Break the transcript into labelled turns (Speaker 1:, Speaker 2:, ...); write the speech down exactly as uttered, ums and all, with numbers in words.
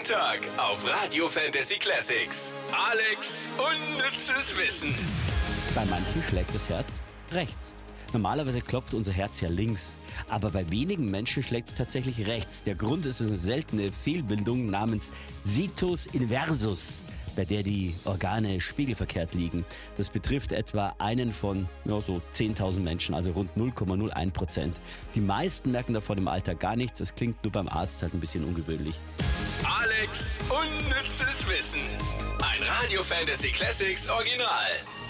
Speaker 1: Tag auf Radio Fantasy Classics. Alex unnützes Wissen.
Speaker 2: Bei manchen schlägt das Herz rechts. Normalerweise klopft unser Herz ja links, aber bei wenigen Menschen schlägt es tatsächlich rechts. Der Grund ist eine seltene Fehlbildung namens Situs inversus, bei der die Organe spiegelverkehrt liegen. Das betrifft etwa einen von ja, so zehntausend Menschen, also rund null Komma null eins Prozent. Die meisten merken davon im Alltag gar nichts, es klingt nur beim Arzt halt ein bisschen ungewöhnlich.
Speaker 1: Alex unnützes Wissen. Ein Radio Fantasy Classics Original.